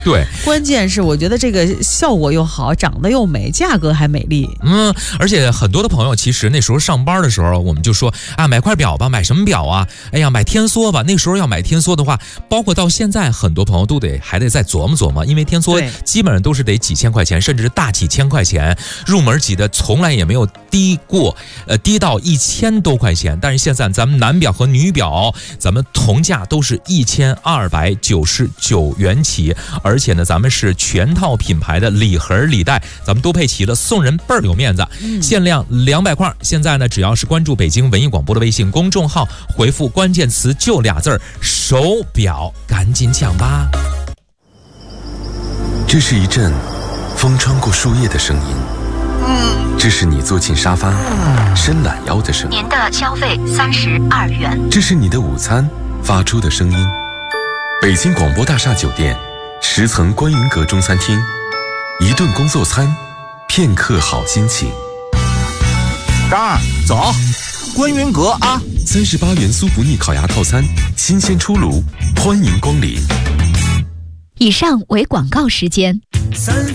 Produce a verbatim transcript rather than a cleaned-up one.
对， 关键是我觉得这个效果又好，长得又美，价格还美丽。 嗯，而且很多的朋友其实那时候上班的时候，我们就说啊，买块表吧，买什么表啊？哎呀，买天梭吧。那时候要买天梭的话，包括到现在，很多朋友都得还得再琢磨琢磨，因为天梭基本上都是得几千块钱，甚至是大几千块钱，入门级的从来也没有低过，呃，低到一千多块钱。但是现在咱们男表和女表，咱们同价都是一千二百九十九元起。而且呢，咱们是全套品牌的礼盒礼袋，咱们都配齐了，送人倍儿有面子。嗯、限量两百块，现在呢，只要是关注北京文艺广播的微信公众号，回复关键词就俩字儿“手表”，赶紧抢吧。 这是一阵风穿过树叶的声音，嗯，这是你坐进沙发、嗯、伸懒腰的声音。 您的消费三十二元。 这是你的午餐发出的声音。北京广播大厦酒店。十层观云阁中餐厅，一顿工作餐，片刻好心情。 张二，走，观云阁啊！ 三十八元酥不腻烤鸭套餐，新鲜出炉，欢迎光临。 以上为广告时间。